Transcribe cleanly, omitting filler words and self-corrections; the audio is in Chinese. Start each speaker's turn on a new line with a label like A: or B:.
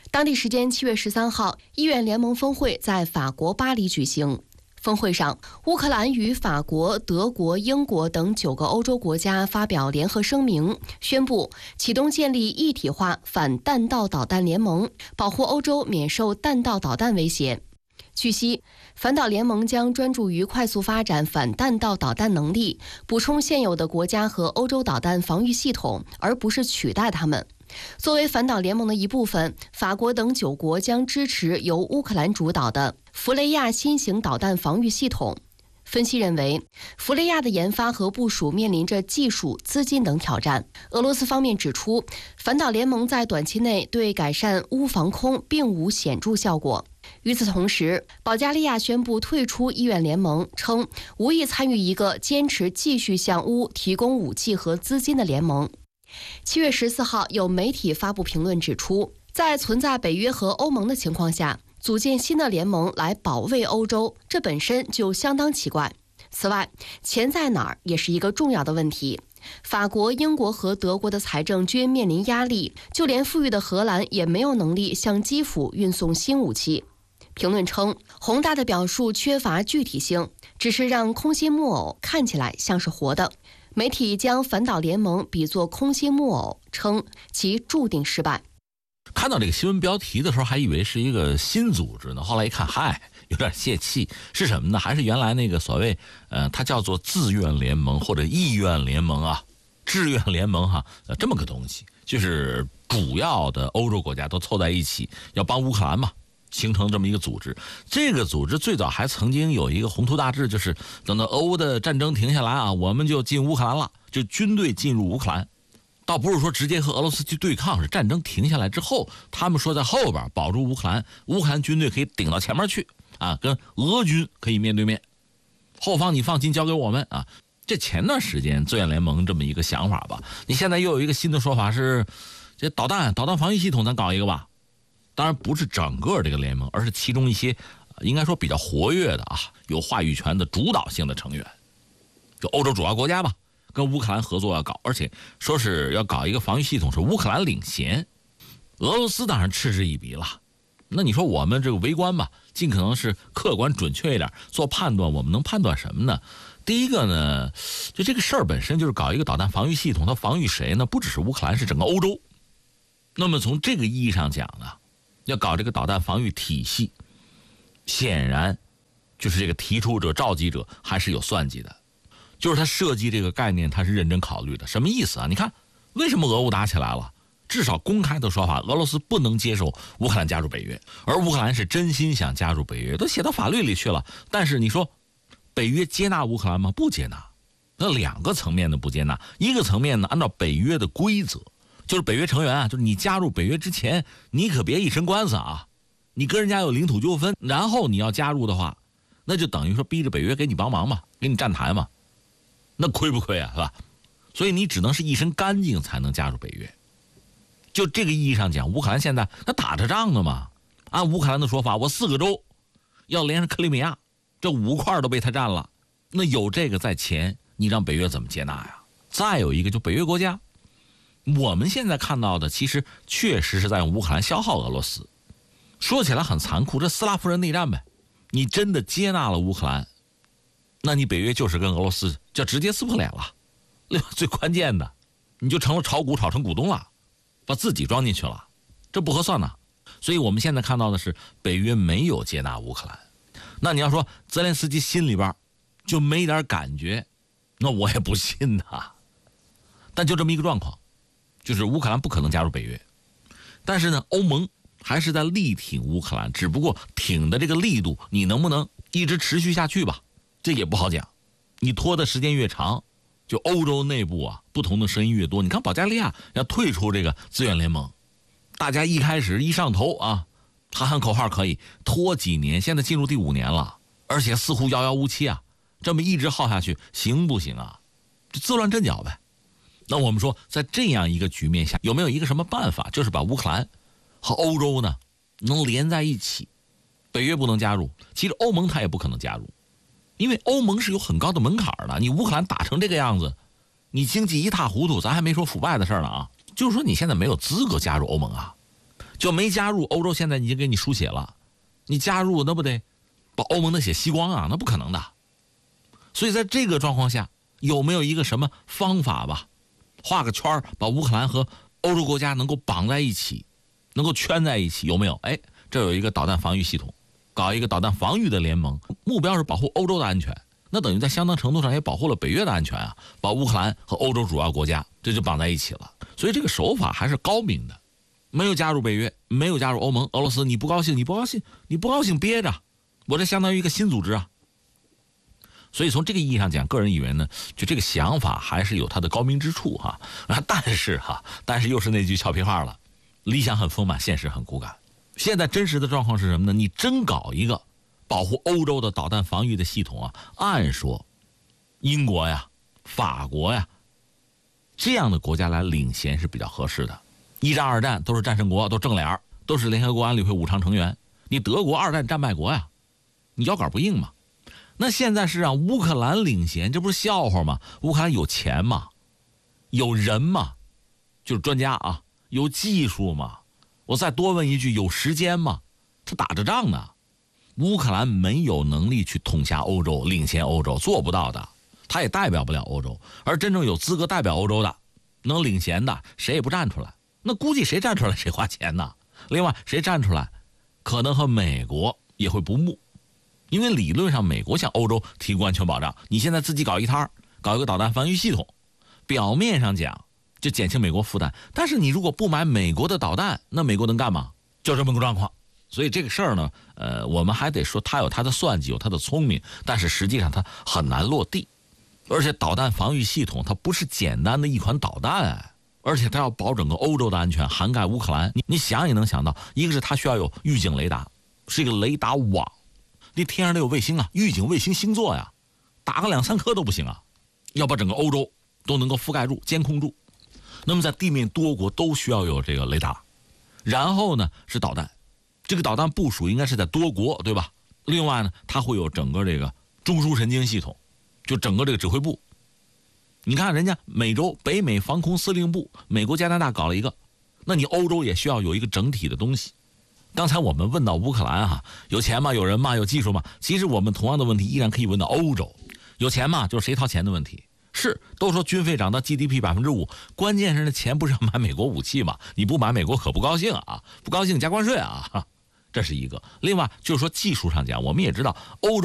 A: 当地时间7月13号，医院联盟峰会在法国巴黎举行。峰会上，乌克兰与法国、德国、英国等9个欧洲国家发表联合声明，宣布启动建立一体化反弹道导弹联盟，保护欧洲免受弹道导弹威胁。据悉，反导联盟将专注于快速发展反弹道导弹能力，补充现有的国家和欧洲导弹防御系统，而不是取代它们。作为反导联盟的一部分，法国等9国将支持由乌克兰主导的弗雷亚新型导弹防御系统。分析认为，弗雷亚的研发和部署面临着技术、资金等挑战。俄罗斯方面指出，反导联盟在短期内对改善乌防空并无显著效果。与此同时，保加利亚宣布退出医院联盟，称无意参与一个坚持继续向乌提供武器和资金的联盟。7月14号，有媒体发布评论指出，在存在北约和欧盟的情况下，组建新的联盟来保卫欧洲，这本身就相当奇怪。此外，钱在哪儿也是一个重要的问题。法国、英国和德国的财政均面临压力，就连富裕的荷兰也没有能力向基辅运送新武器。评论称，宏大的表述缺乏具体性，只是让空心木偶看起来像是活的。媒体将反导联盟比作空心木偶，称其注定失败。
B: 看到这个新闻标题的时候，还以为是一个新组织呢，后来一看，嗨，有点泄气。是什么呢？还是原来那个所谓它叫做自愿联盟或者意愿联盟啊，志愿联盟哈，这么个东西，就是主要的欧洲国家都凑在一起，要帮乌克兰嘛，形成这么一个组织。这个组织最早还曾经有一个宏图大志，就是等到俄乌的战争停下来啊，我们就进乌克兰了，就军队进入乌克兰。倒不是说直接和俄罗斯去对抗，是战争停下来之后，他们说在后边保住乌克兰，乌克兰军队可以顶到前面去啊，跟俄军可以面对面，后方你放心交给我们啊。这前段时间自愿联盟这么一个想法吧，你现在又有一个新的说法是，这导弹防御系统咱搞一个吧。当然不是整个这个联盟，而是其中一些应该说比较活跃的啊，有话语权的主导性的成员，就欧洲主要国家吧，跟乌克兰合作要搞，而且说是要搞一个防御系统，是乌克兰领衔。俄罗斯当然嗤之以鼻了。那你说我们这个围观吧，尽可能是客观准确一点做判断，我们能判断什么呢？第一个呢，就这个事儿本身就是搞一个导弹防御系统，它防御谁呢？不只是乌克兰，是整个欧洲。那么从这个意义上讲呢，要搞这个导弹防御体系，显然就是这个提出者、召集者还是有算计的，就是他设计这个概念，他是认真考虑的。什么意思啊？你看，为什么俄乌打起来了？至少公开的说法，俄罗斯不能接受乌克兰加入北约，而乌克兰是真心想加入北约，都写到法律里去了。但是你说，北约接纳乌克兰吗？不接纳。那2个层面的不接纳，一个层面呢，按照北约的规则。就是北约成员啊，就是你加入北约之前，你可别一身官司啊，你跟人家有领土纠纷，然后你要加入的话，那就等于说逼着北约给你帮忙嘛，给你站台嘛，那亏不亏啊，是吧？所以你只能是一身干净才能加入北约。就这个意义上讲，乌克兰现在他打着仗呢嘛，按乌克兰的说法，我4个州要连上克里米亚，这5块都被他占了，那有这个在前，你让北约怎么接纳呀？再有一个就北约国家。我们现在看到的其实确实是在用乌克兰消耗俄罗斯，说起来很残酷，这斯拉夫人内战呗。你真的接纳了乌克兰，那你北约就是跟俄罗斯就直接撕破脸了。另外最关键的，你就成了炒股炒成股东了，把自己装进去了，这不合算呐。所以我们现在看到的是北约没有接纳乌克兰。那你要说泽连斯基心里边就没点感觉，那我也不信呐。但就这么一个状况，就是乌克兰不可能加入北约，但是呢，欧盟还是在力挺乌克兰，只不过挺的这个力度，你能不能一直持续下去吧？这也不好讲。你拖的时间越长，就欧洲内部啊，不同的声音越多。你看保加利亚要退出这个自愿联盟，大家一开始一上头啊，喊口号可以，拖几年，现在进入第5年了，而且似乎遥遥无期啊，这么一直耗下去行不行啊？就自乱阵脚呗。那我们说，在这样一个局面下，有没有一个什么办法，就是把乌克兰和欧洲呢能连在一起？北约不能加入，其实欧盟它也不可能加入，因为欧盟是有很高的门槛的。你乌克兰打成这个样子，你经济一塌糊涂，咱还没说腐败的事呢啊，就是说你现在没有资格加入欧盟啊。 就没加入欧洲，现在已经给你输血了，你加入那不得把欧盟的血吸光啊？那不可能的。所以在这个状况下，有没有一个什么方法吧，画个圈把乌克兰和欧洲国家能够绑在一起，能够圈在一起，有没有？这有一个导弹防御系统，搞一个导弹防御的联盟，目标是保护欧洲的安全，那等于在相当程度上也保护了北约的安全啊，把乌克兰和欧洲主要国家这就绑在一起了。所以这个手法还是高明的。没有加入北约，没有加入欧盟，俄罗斯你不高兴，你不高兴，你不高兴憋着，我这相当于一个新组织啊。所以从这个意义上讲，个人以为呢，就这个想法还是有它的高明之处哈。但是又是那句俏皮话了，理想很丰满，现实很骨感。现在真实的状况是什么呢？你真搞一个保护欧洲的导弹防御的系统啊，按说英国呀、法国呀这样的国家来领衔是比较合适的。一战、二战都是战胜国，都正脸，都是联合国安理会5常成员。你德国2战战败国呀，你腰杆不硬嘛。那现在是让乌克兰领衔，这不是笑话吗？乌克兰有钱吗？有人吗？就是专家啊，有技术吗？我再多问一句，有时间吗？他打着仗呢。乌克兰没有能力去统辖欧洲，领衔欧洲，做不到的。他也代表不了欧洲，而真正有资格代表欧洲的，能领衔的，谁也不站出来。那估计谁站出来谁花钱呢？另外谁站出来，可能和美国也会不睦。因为理论上美国向欧洲提供安全保障，你现在自己搞一摊，搞一个导弹防御系统，表面上讲就减轻美国负担，但是你如果不买美国的导弹，那美国能干嘛？就这么个状况。所以这个事儿呢，我们还得说他有他的算计，有他的聪明，但是实际上他很难落地。而且导弹防御系统它不是简单的一款导弹，而且它要保整个欧洲的安全，涵盖乌克兰。你想也能想到，一个是它需要有预警雷达，是一个雷达网，你天上得有卫星啊，预警卫星星座呀，打个2-3颗都不行啊，要把整个欧洲都能够覆盖住、监控住。那么在地面多国都需要有这个雷达，然后呢是导弹，这个导弹部署应该是在多国，对吧？另外呢，它会有整个这个中枢神经系统，就整个这个指挥部。你看人家美洲北美防空司令部，美国加拿大搞了一个，那你欧洲也需要有一个整体的东西。刚才我们问到乌克兰哈，有钱吗？有人吗？有技术吗？其实我们同样的问题依然可以问到欧洲，有钱吗？就是谁掏钱的问题。是都说军费涨到 GDP 5%，关键是那钱不是要买美国武器吗？你不买美国可不高兴啊，不高兴加关税啊，这是一个。另外就是说技术上讲，我们也知道欧洲